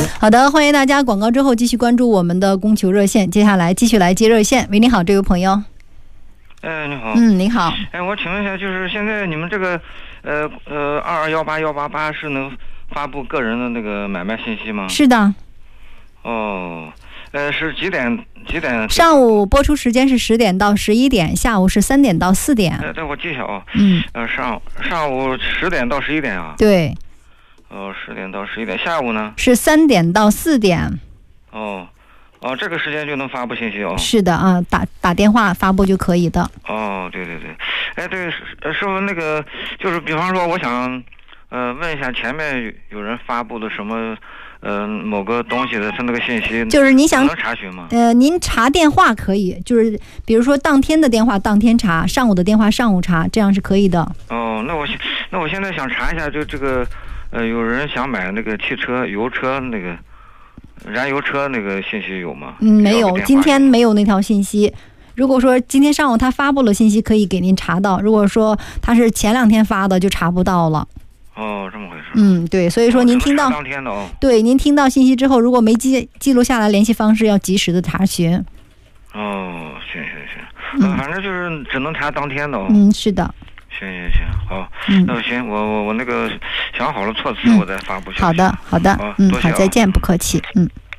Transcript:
好的，欢迎大家广告之后继续关注我们的供求热线，接下来继续来接热线。喂，你好，这位朋友。 你好。 你好。 我请问一下，就是现在你们这个22181888是能发布个人的那个买卖信息吗？ 是的。 是几点？ 上午播出时间是10点到11点，下午是3点到4点。 对，我记一下啊。上午10点到11点啊。 对。 10点到11点，下午呢？是 3点到4点。 这个时间就能发布信息哦。 是的啊，打电话发布就可以的。 对。对，师傅，那个就是比方说，我想问一下，前面有人发布的什么某个东西的，他那个信息， 就是你想能查询吗？ 您查电话可以，就是比如说当天的电话当天查，上午的电话上午查，这样是可以的。 那我现在想查一下，就这个有人想买那个汽车油车那个燃油车那个信息有吗？ 没有，今天没有那条信息。如果说今天上午他发布了信息，可以给您查到；如果说他是前2天发的，就查不到了。 这么回事。 对，所以说您听到当天的对，您听到信息之后，如果没记录下来联系方式，要及时的查询。 行，反正就是只能查当天的是的。 行，好。那行，我那个想好了措辞，我再发布。 好的。 多谢。 好，再见，不客气。